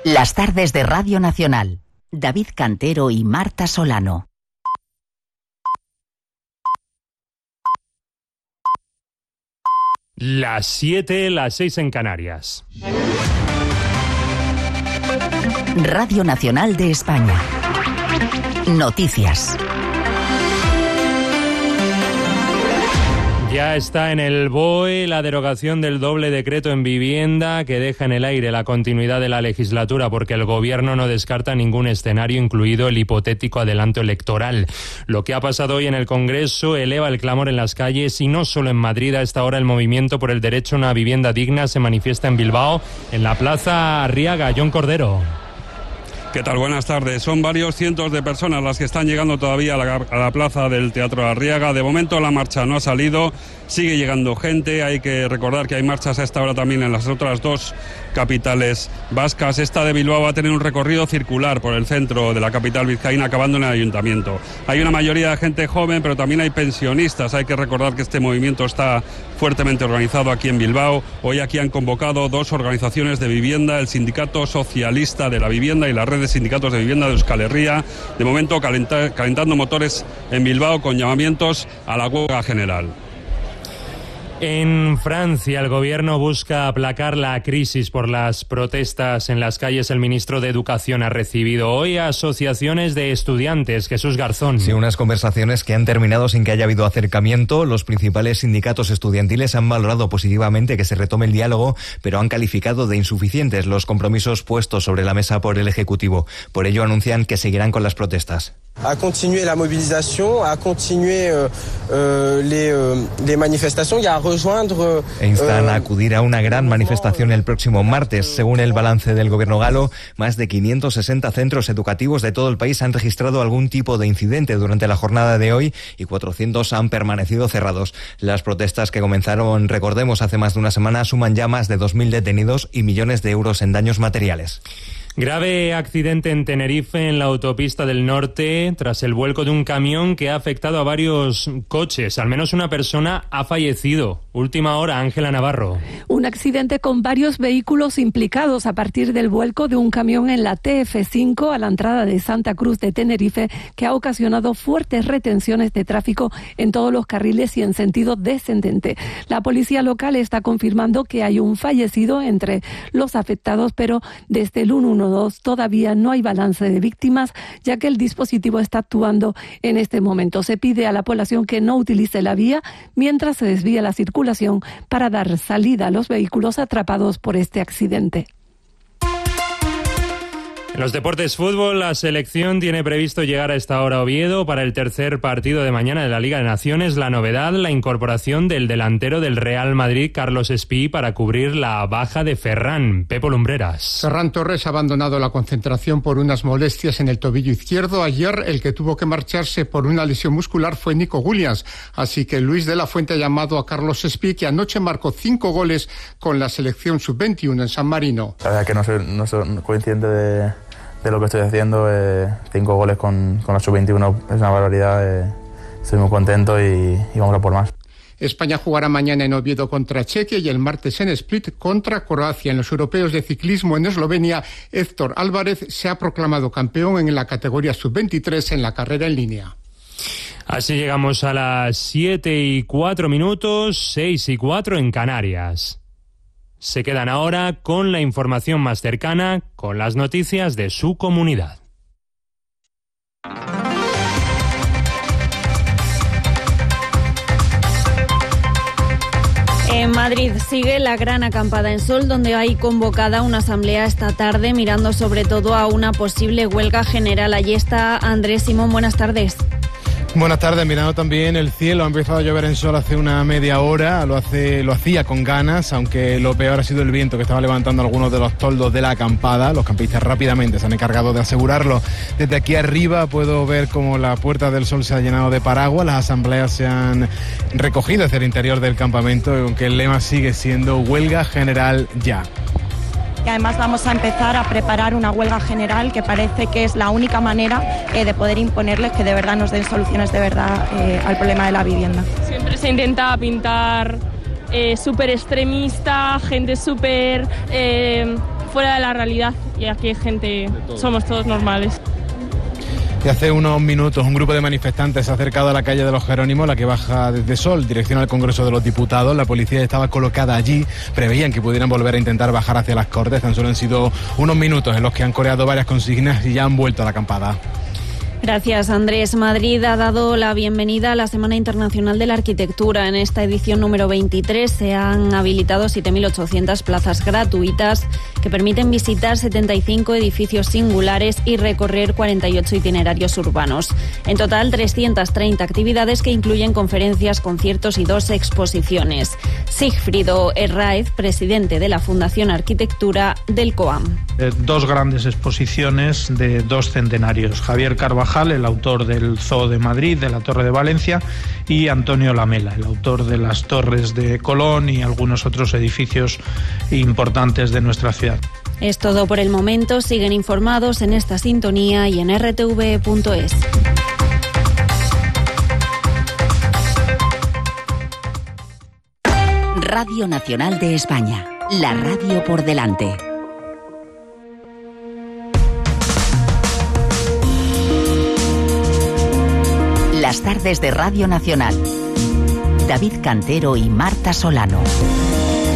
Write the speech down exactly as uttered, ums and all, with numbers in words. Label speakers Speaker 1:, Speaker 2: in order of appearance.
Speaker 1: Las tardes de Radio Nacional. David Cantero y Marta Solano.
Speaker 2: Las siete, las seis en Canarias.
Speaker 1: Radio Nacional de España. Noticias.
Speaker 2: Ya está en el B O E la derogación del doble decreto en vivienda que deja en el aire la continuidad de la legislatura porque el gobierno no descarta ningún escenario, incluido el hipotético adelanto electoral. Lo que ha pasado hoy en el Congreso eleva el clamor en las calles y no solo en Madrid. A esta hora el movimiento por el derecho a una vivienda digna se manifiesta en Bilbao, en la Plaza Arriaga. John Cordero.
Speaker 3: ¿Qué tal? Buenas tardes. Son varios cientos de personas las que están llegando todavía a la, a la plaza del Teatro Arriaga. De momento la marcha no ha salido, sigue llegando gente. Hay que recordar que hay marchas a esta hora también en las otras dos capitales vascas. Esta de Bilbao va a tener un recorrido circular por el centro de la capital vizcaína, acabando en el ayuntamiento. Hay una mayoría de gente joven, pero también hay pensionistas. Hay que recordar que este movimiento está fuertemente organizado aquí en Bilbao. Hoy aquí han convocado dos organizaciones de vivienda, el Sindicato Socialista de la Vivienda y la Red de Sindicatos de Vivienda de Euskal Herria. De momento calenta, calentando motores en Bilbao con llamamientos a la huelga general.
Speaker 2: En Francia, el gobierno busca aplacar la crisis por las protestas en las calles. El ministro de Educación ha recibido hoy a asociaciones de estudiantes. Jesús Garzón.
Speaker 4: Sí, unas conversaciones que han terminado sin que haya habido acercamiento. Los principales sindicatos estudiantiles han valorado positivamente que se retome el diálogo, pero han calificado de insuficientes los compromisos puestos sobre la mesa por el Ejecutivo. Por ello anuncian que seguirán con las protestas.
Speaker 5: A continuer la movilización, a continuer uh, uh, les, uh, les manifestations y a rejoindre...
Speaker 4: E instan a acudir a una gran manifestación el próximo martes. Según el balance del gobierno galo, más de quinientos sesenta centros educativos de todo el país han registrado algún tipo de incidente durante la jornada de hoy y cuatrocientos han permanecido cerrados. Las protestas, que comenzaron, recordemos, hace más de una semana, suman ya más de dos mil detenidos y millones de euros en daños materiales.
Speaker 2: Grave accidente en Tenerife, en la autopista del norte, tras el vuelco de un camión que ha afectado a varios coches. Al menos una persona ha fallecido. Última hora, Ángela Navarro.
Speaker 6: Un accidente con varios vehículos implicados a partir del vuelco de un camión en la T F cinco a la entrada de Santa Cruz de Tenerife, que ha ocasionado fuertes retenciones de tráfico en todos los carriles y en sentido descendente. La policía local está confirmando que hay un fallecido entre los afectados, pero desde el ciento doce todavía no hay balance de víctimas, ya que el dispositivo está actuando en este momento. Se pide a la población que no utilice la vía mientras se desvía la circulación para dar salida a los vehículos atrapados por este accidente.
Speaker 2: En los deportes, fútbol, la selección tiene previsto llegar a esta hora a Oviedo para el tercer partido de mañana de la Liga de Naciones. La novedad, la incorporación del delantero del Real Madrid, Carlos Espí, para cubrir la baja de Ferran. Pepo Lumbreras.
Speaker 7: Ferran Torres ha abandonado la concentración por unas molestias en el tobillo izquierdo. Ayer el que tuvo que marcharse por una lesión muscular fue Nico Williams. Así que Luis de la Fuente ha llamado a Carlos Espí, que anoche marcó cinco goles con la selección sub veintiuno en San Marino.
Speaker 8: La verdad que no soy, no soy consciente de... de lo que estoy haciendo. Eh, cinco goles con, con la sub veintiuno es una barbaridad. Eh, estoy muy contento y, y vamos a por más.
Speaker 7: España jugará mañana en Oviedo contra Chequia y el martes en Split contra Croacia. En los europeos de ciclismo en Eslovenia, Héctor Álvarez se ha proclamado campeón en la categoría sub veintitrés en la carrera en línea.
Speaker 2: Así llegamos a las siete y cuatro minutos, seis y cuatro en Canarias. Se quedan ahora con la información más cercana, con las noticias de su comunidad.
Speaker 9: En Madrid sigue la gran acampada en Sol, donde hay convocada una asamblea esta tarde, mirando sobre todo a una posible huelga general. Allí está Andrés Simón, buenas tardes.
Speaker 10: Buenas tardes, mirando también el cielo, ha empezado a llover en Sol hace una media hora, lo hace, lo hacía con ganas, aunque lo peor ha sido el viento que estaba levantando algunos de los toldos de la acampada. Los campistas rápidamente se han encargado de asegurarlo. Desde aquí arriba puedo ver cómo la Puerta del Sol se ha llenado de paraguas, las asambleas se han recogido hacia el interior del campamento, aunque el lema sigue siendo huelga general ya.
Speaker 11: Y además vamos a empezar a preparar una huelga general que parece que es la única manera eh, de poder imponerles que de verdad nos den soluciones de verdad eh, al problema de la vivienda.
Speaker 12: Siempre se intenta pintar eh, súper extremista, gente súper eh, fuera de la realidad, y aquí hay gente, somos todos normales.
Speaker 10: Y hace unos minutos un grupo de manifestantes se ha acercado a la calle de los Jerónimos, la que baja desde Sol, dirección al Congreso de los Diputados. La policía estaba colocada allí, preveían que pudieran volver a intentar bajar hacia las Cortes. Tan solo han sido unos minutos en los que han coreado varias consignas y ya han vuelto a la acampada.
Speaker 9: Gracias, Andrés. Madrid ha dado la bienvenida a la Semana Internacional de la Arquitectura. En esta edición número veintitrés se han habilitado siete mil ochocientas plazas gratuitas que permiten visitar setenta y cinco edificios singulares y recorrer cuarenta y ocho itinerarios urbanos. En total, trescientas treinta actividades que incluyen conferencias, conciertos y dos exposiciones. Sigfrido Herráez, presidente de la Fundación Arquitectura del COAM.
Speaker 13: Eh, dos grandes exposiciones de dos centenarios. Javier Carvajal, el autor del Zoo de Madrid, de la Torre de Valencia, y Antonio Lamela, el autor de las Torres de Colón y algunos otros edificios importantes de nuestra ciudad.
Speaker 9: Es todo por el momento. Siguen informados en esta sintonía y en r t v punto es.
Speaker 1: Radio Nacional de España, la radio por delante. Las tardes de Radio Nacional. David Cantero y Marta Solano.